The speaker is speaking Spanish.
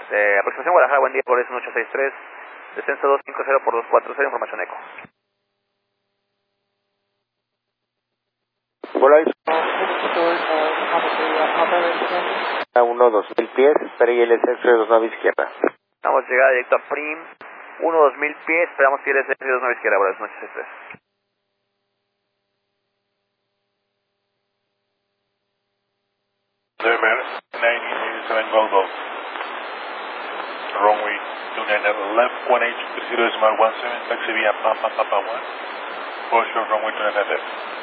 Aproximación Guadalajara, buen día, por eso 1863, descenso 250 por 240, información eco. Hola, 1-2000 pies, espera y el descenso de 29 izquierda. Vamos a llegar directo a Prim, 1-2000 pies, esperamos que el descenso de 29 izquierda, por eso 1863. Lever 987 Golgo. Runway 29 left 1830.17 taxi via Papa Papa 1. Push your runway 29 left.